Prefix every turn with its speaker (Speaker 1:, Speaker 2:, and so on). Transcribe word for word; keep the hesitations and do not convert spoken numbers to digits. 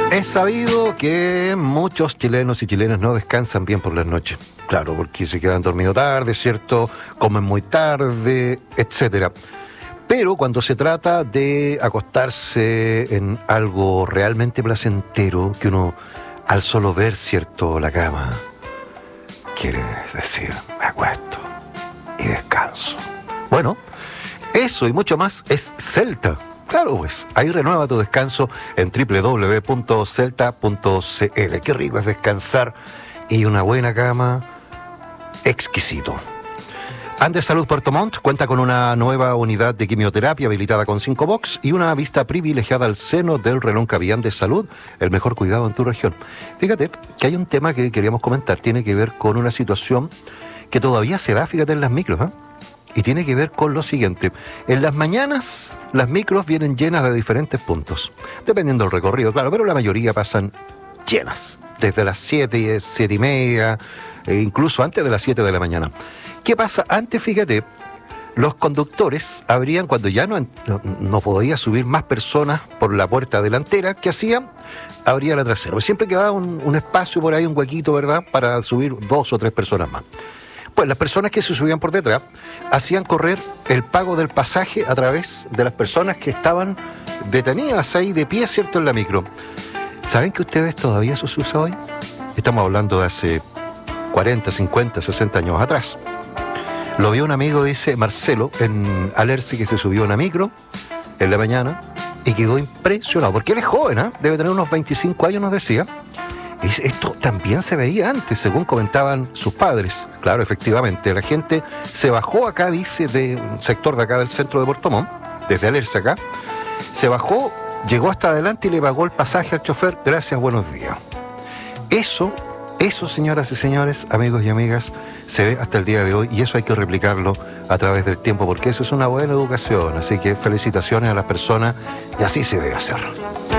Speaker 1: Es sabido que muchos chilenos y chilenas no descansan bien por las noches. Claro, porque se quedan dormidos tarde, ¿cierto? Comen muy tarde, etcétera. Pero cuando se trata de acostarse en algo realmente placentero, que uno al solo ver, ¿cierto?, la cama, quiere decir, me acuesto y descanso. Bueno, eso y mucho más es Celta. Claro, pues, ahí renueva tu descanso en doble u doble u doble u punto celta punto c l. Qué rico es descansar y una buena cama, exquisito. Andes Salud Puerto Montt cuenta con una nueva unidad de quimioterapia habilitada con cinco box y una vista privilegiada al seno del Reloncaví. Andes Salud, el mejor cuidado en tu región. Fíjate que hay un tema que queríamos comentar, tiene que ver con una situación que todavía se da, fíjate, en las micros, ¿eh? Y tiene que ver con lo siguiente. En las mañanas, las micros vienen llenas de diferentes puntos, dependiendo del recorrido, claro, pero la mayoría pasan llenas, desde las siete, siete y media, e incluso antes de las siete de la mañana. ¿Qué pasa? Antes, fíjate, los conductores abrían, cuando ya no, no, no podía subir más personas por la puerta delantera, ¿qué hacían? Abría la trasera. Siempre quedaba un, un espacio por ahí, un huequito, ¿verdad?, para subir dos o tres personas más. Pues las personas que se subían por detrás hacían correr el pago del pasaje a través de las personas que estaban detenidas ahí de pie, ¿cierto?, en la micro. ¿Saben que ustedes todavía eso se usa hoy? Estamos hablando de hace cuarenta, cincuenta, sesenta años atrás. Lo vio un amigo, dice Marcelo, en Alerce, que se subió a una micro en la mañana y quedó impresionado, porque él es joven, ¿eh? Debe tener unos veinticinco años, nos decía. Y esto también se veía antes, según comentaban sus padres. Claro, efectivamente, la gente se bajó acá, dice, de un sector de acá del centro de Puerto Montt, desde Alerce acá, se bajó, llegó hasta adelante y le pagó el pasaje al chofer. Gracias, buenos días. Eso, eso, señoras y señores, amigos y amigas, se ve hasta el día de hoy y eso hay que replicarlo a través del tiempo, porque eso es una buena educación. Así que felicitaciones a las personas y así se debe hacer.